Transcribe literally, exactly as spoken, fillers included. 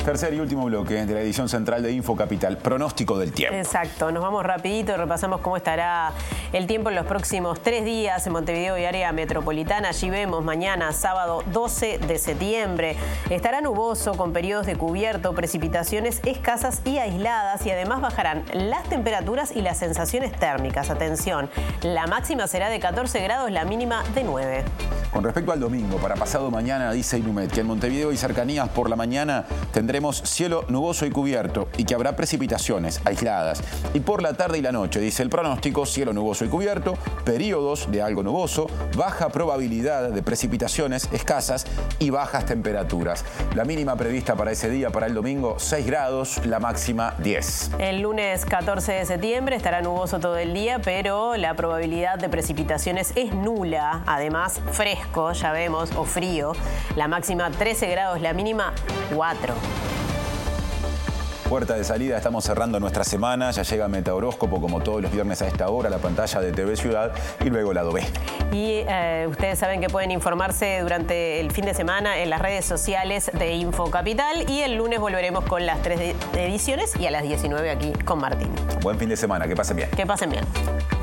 Tercer y último bloque de la edición central de Info Capital, pronóstico del tiempo. Exacto, nos vamos rapidito y repasamos cómo estará el tiempo en los próximos tres días en Montevideo y área metropolitana. Allí vemos mañana, sábado doce de septiembre. Estará nuboso con periodos de cubierto, precipitaciones escasas y aisladas, y además bajarán las temperaturas y las sensaciones térmicas. Atención, la máxima será de catorce grados, la mínima de nueve. Con respecto al domingo, para pasado mañana, dice Inumet que en Montevideo y cercanías por la mañana tendremos cielo nuboso y cubierto y que habrá precipitaciones aisladas. Y por la tarde y la noche, dice el pronóstico, cielo nuboso y cubierto, periodos de algo nuboso, baja probabilidad de precipitaciones escasas y bajas temperaturas. La mínima prevista para ese día, para el domingo, seis grados, la máxima diez. El lunes catorce de septiembre estará nuboso todo el día, pero la probabilidad de precipitaciones es nula. Además, fresco, ya vemos, o frío. La máxima trece grados, la mínima cuatro. Puerta de salida, estamos cerrando nuestra semana, ya llega Metahoróscopo como todos los viernes a esta hora, la pantalla de T V Ciudad y luego Lado B. Y eh, ustedes saben que pueden informarse durante el fin de semana en las redes sociales de Info Capital, y el lunes volveremos con las tres ediciones y a las diecinueve aquí con Martín. Buen fin de semana, que pasen bien. Que pasen bien.